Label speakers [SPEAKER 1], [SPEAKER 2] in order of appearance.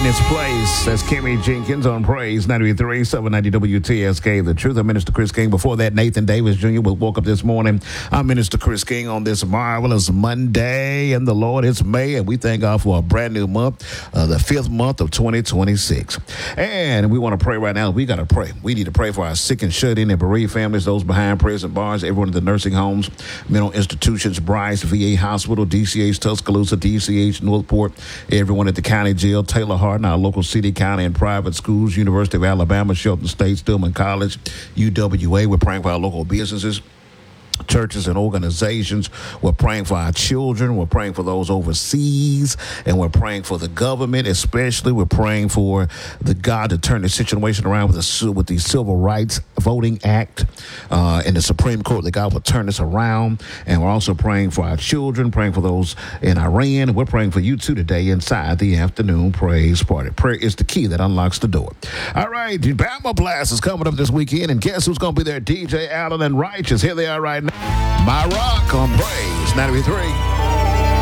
[SPEAKER 1] in this place. That's Kimmy Jenkins on Praise 93.3, 790 WTSK. The Truth. I'm Minister Chris King. Before that, Nathan Davis Jr. woke up this morning. I'm Minister Chris King on this marvelous Monday. And the Lord, it's May, and we thank God for a brand new month, the 5th month of 2026. And we want to pray right now. We got to pray. We need to pray for our sick and shut-in and bereaved families, those behind prison bars, everyone in the nursing homes, mental institutions, Bryce, VA Hospital, DCH Tuscaloosa, DCH Northport, everyone at the county jail, Taylor Hardin, our local city, county, and private schools, University of Alabama, Shelton State, Stillman College, UWA. We're praying for our local businesses, churches and organizations. We're praying for our children. We're praying for those overseas, and we're praying for the government, especially. We're praying for the God to turn the situation around with the Civil Rights Voting Act in the Supreme Court, that God will turn this around. And we're also praying for our children, praying for those in Iran. We're praying for you too today inside the afternoon praise party. Prayer is the key that unlocks the door. All right, the Bama Blast is coming up this weekend, and guess who's going to be there? DJ Allen and Righteous. Here they are right now. My Rock on Praise 93.